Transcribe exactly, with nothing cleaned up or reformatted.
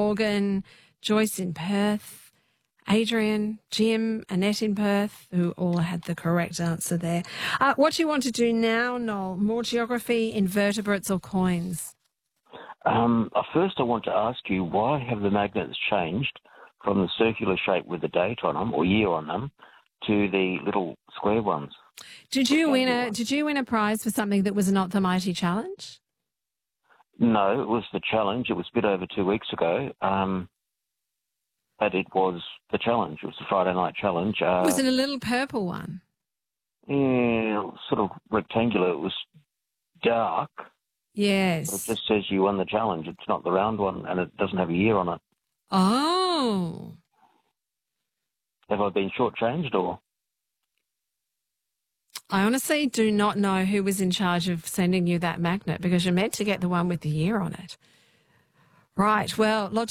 Morgan, Joyce in Perth, Adrian, Jim, Annette in Perth, who all had the correct answer there. Uh, what do you want to do now, Noel? More geography, invertebrates or coins? Um, uh, first, I want to ask you, why have the magnets changed from the circular shape with the date on them or year on them to the little square ones? Did you win a Did you win a prize for something that was not the Mighty Challenge? No, it was the challenge. It was a bit over two weeks ago, um, but it was the challenge. It was the Friday night challenge. Uh, Was it a little purple one? Yeah, sort of rectangular. It was dark. Yes. It just says you won the challenge. It's not the round one, and it doesn't have a year on it. Oh. Have I been shortchanged, or? I honestly do not know who was in charge of sending you that magnet, because you're meant to get the one with the year on it. Right. Well,